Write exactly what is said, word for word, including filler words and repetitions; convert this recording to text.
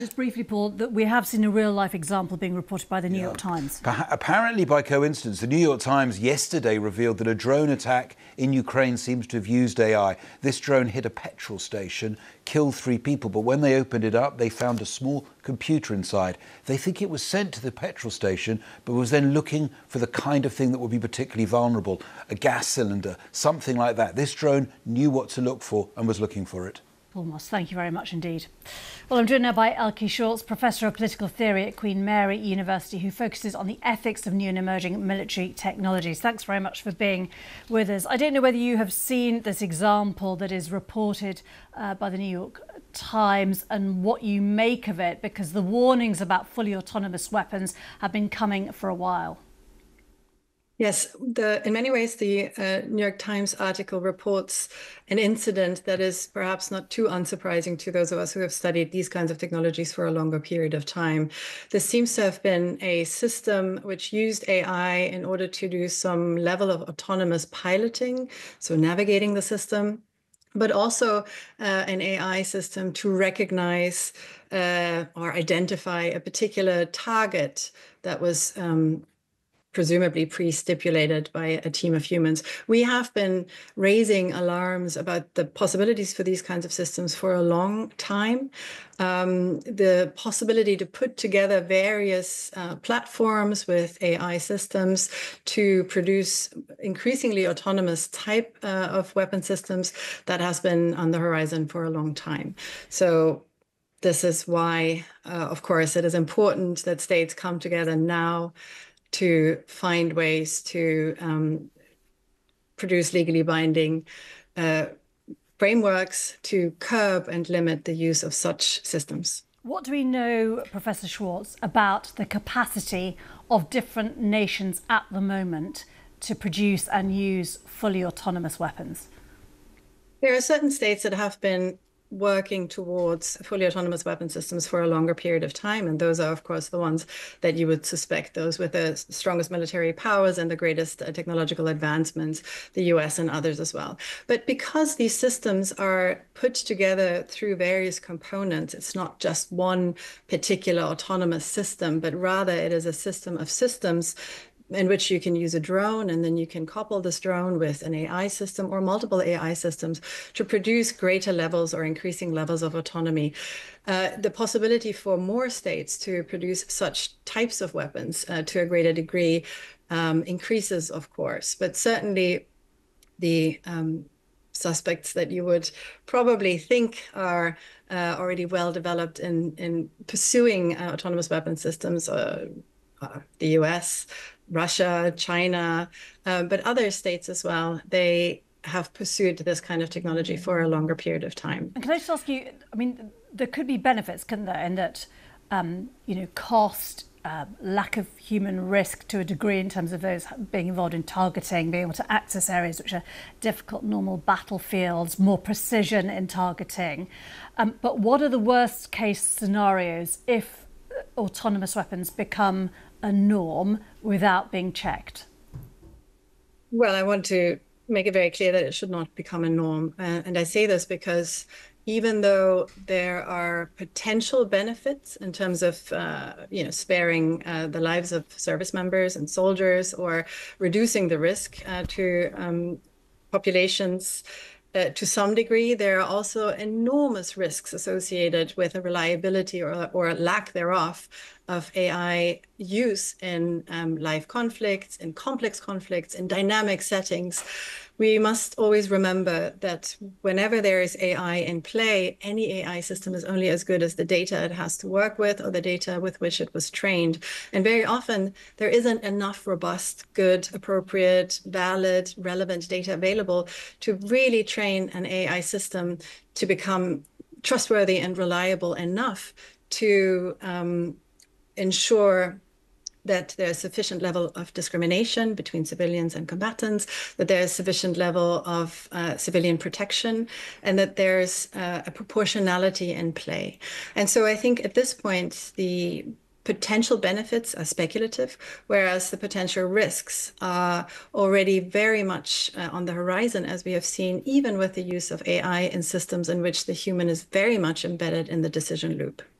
Just briefly, Paul, that we have seen a real-life example being reported by the New yeah. York Times. Apparently, by coincidence, the New York Times yesterday revealed that a drone attack in Ukraine seems to have used A I. This drone hit a petrol station, killed three people, but when they opened it up, they found a small computer inside. They think it was sent to the petrol station, but was then looking for the kind of thing that would be particularly vulnerable, a gas cylinder, something like that. This drone knew what to look for and was looking for it. Paul Moss, thank you very much indeed. Well, I'm joined now by Elke Schultz, Professor of Political Theory at Queen Mary University, who focuses on the ethics of new and emerging military technologies. Thanks very much for being with us. I don't know whether you have seen this example that is reported uh, by the New York Times and what you make of it, because the warnings about fully autonomous weapons have been coming for a while. Yes, the, in many ways, the uh, New York Times article reports an incident that is perhaps not too unsurprising to those of us who have studied these kinds of technologies for a longer period of time. This seems to have been a system which used A I in order to do some level of autonomous piloting, so navigating the system, but also uh, an A I system to recognize uh, or identify a particular target that was um, presumably pre-stipulated by a team of humans. We have been raising alarms about the possibilities for these kinds of systems for a long time. Um, the possibility to put together various uh, platforms with A I systems to produce increasingly autonomous type uh, of weapon systems, that has been on the horizon for a long time. So this is why, uh, of course, it is important that states come together now to find ways to um, produce legally binding uh, frameworks to curb and limit the use of such systems. What do we know, Professor Schwartz, about the capacity of different nations at the moment to produce and use fully autonomous weapons? There are certain states that have been working towards fully autonomous weapon systems for a longer period of time. And those are, of course, the ones that you would suspect, those with the strongest military powers and the greatest uh, technological advancements, the U S and others as well. But because these systems are put together through various components, it's not just one particular autonomous system, but rather it is a system of systems in which you can use a drone, and then you can couple this drone with an A I system or multiple A I systems to produce greater levels or increasing levels of autonomy. Uh, the possibility for more states to produce such types of weapons uh, to a greater degree um, increases, of course, but certainly the um, suspects that you would probably think are uh, already well developed in, in pursuing uh, autonomous weapon systems, uh, uh, the U S, Russia, China, uh, but other states as well, they have pursued this kind of technology for a longer period of time. And can I just ask you, I mean, there could be benefits, couldn't there, in that, um, you know, cost, uh, lack of human risk to a degree in terms of those being involved in targeting, being able to access areas which are difficult, normal battlefields, more precision in targeting. Um, but what are the worst case scenarios if autonomous weapons become a norm without being checked? Well, I want to make it very clear that it should not become a norm. Uh, and I say this because even though there are potential benefits in terms of, uh, you know, sparing uh, the lives of service members and soldiers or reducing the risk uh, to um, populations, Uh, to some degree, there are also enormous risks associated with the reliability or, or lack thereof of A I use in um, live conflicts, in complex conflicts, in dynamic settings. We must always remember that whenever there is A I in play, any A I system is only as good as the data it has to work with or the data with which it was trained. And very often there isn't enough robust, good, appropriate, valid, relevant data available to really train an A I system to become trustworthy and reliable enough to um, ensure that there's sufficient level of discrimination between civilians and combatants, that there's sufficient level of uh, civilian protection, and that there's uh, a proportionality in play. And so I think at this point, the potential benefits are speculative, whereas the potential risks are already very much uh, on the horizon, as we have seen, even with the use of A I in systems in which the human is very much embedded in the decision loop.